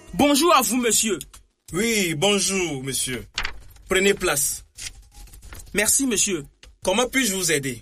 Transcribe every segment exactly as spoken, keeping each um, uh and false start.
Bonjour à vous, monsieur. Oui, bonjour, monsieur. Prenez place. Merci, monsieur. Comment puis-je vous aider?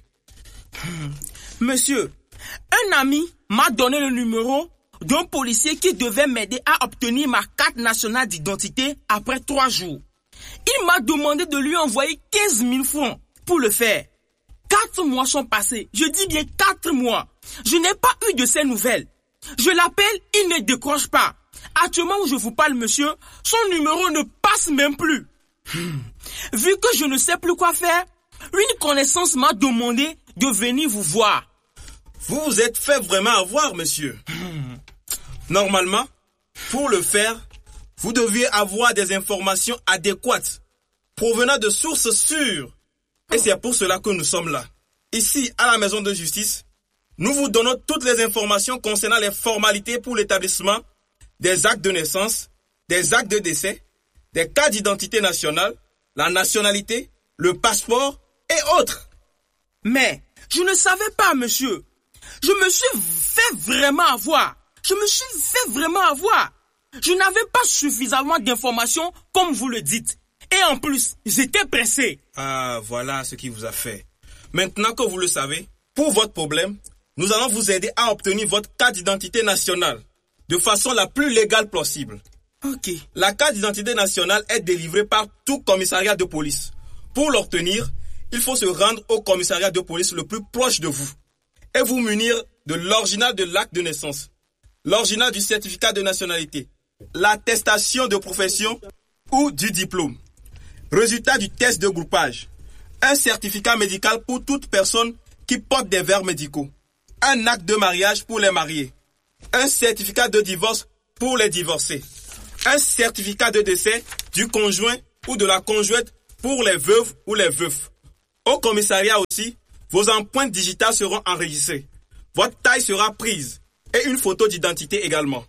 Monsieur, un ami m'a donné le numéro d'un policier qui devait m'aider à obtenir ma carte nationale d'identité après trois jours. Il m'a demandé de lui envoyer quinze mille francs pour le faire. Quatre mois sont passés. Je dis bien quatre mois. Je n'ai pas eu de ses nouvelles. Je l'appelle, il ne décroche pas. Actuellement où je vous parle, monsieur, son numéro ne passe même plus. Hmm. Vu que je ne sais plus quoi faire, une connaissance m'a demandé de venir vous voir. Vous vous êtes fait vraiment avoir, monsieur. Hmm. Normalement, pour le faire, vous deviez avoir des informations adéquates, provenant de sources sûres. Et c'est pour cela que nous sommes là. Ici, à la maison de justice, nous vous donnons toutes les informations concernant les formalités pour l'établissement des actes de naissance, des actes de décès, des cartes d'identité nationale, la nationalité, le passeport et autres. Mais je ne savais pas, monsieur. Je me suis fait vraiment avoir. Je me suis fait vraiment avoir. Je n'avais pas suffisamment d'informations comme vous le dites. Et en plus, j'étais pressé. Ah, voilà ce qui vous a fait. Maintenant que vous le savez, pour votre problème, nous allons vous aider à obtenir votre carte d'identité nationale de façon la plus légale possible. Ok. La carte d'identité nationale est délivrée par tout commissariat de police. Pour l'obtenir, il faut se rendre au commissariat de police le plus proche de vous et vous munir de l'original de l'acte de naissance, l'original du certificat de nationalité, l'attestation de profession ou du diplôme, résultat du test de groupage, un certificat médical pour toute personne qui porte des verres médicaux, un acte de mariage pour les mariés, un certificat de divorce pour les divorcés, un certificat de décès du conjoint ou de la conjointe pour les veuves ou les veufs. Au commissariat aussi, vos empreintes digitales seront enregistrées, votre taille sera prise et une photo d'identité également.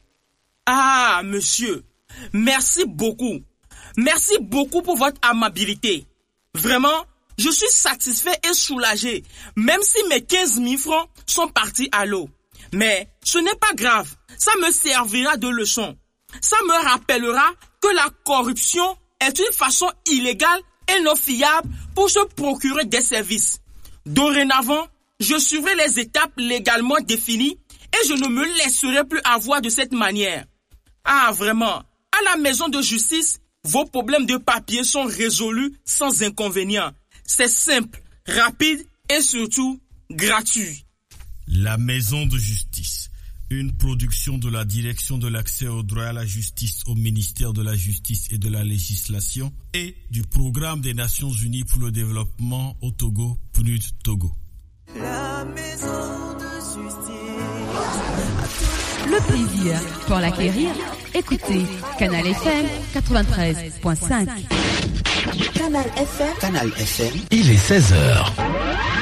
Ah, monsieur, merci beaucoup. Merci beaucoup pour votre amabilité. Vraiment, je suis satisfait et soulagé, même si mes quinze mille francs sont partis à l'eau. Mais ce n'est pas grave, ça me servira de leçon. Ça me rappellera que la corruption est une façon illégale et non fiable pour se procurer des services. Dorénavant, je suivrai les étapes légalement définies et je ne me laisserai plus avoir de cette manière. Ah, vraiment, à la maison de justice, vos problèmes de papier sont résolus sans inconvénient. C'est simple, rapide et surtout gratuit. La maison de justice, une production de la direction de l'accès au droit à la justice au ministère de la Justice et de la Législation et du programme des Nations Unies pour le développement au Togo, P N U D Togo. La maison de justice. Le plaisir pour l'acquérir, écoutez Canal F M quatre-vingt-treize point cinq. Canal F M. Canal F M. Il est seize heures.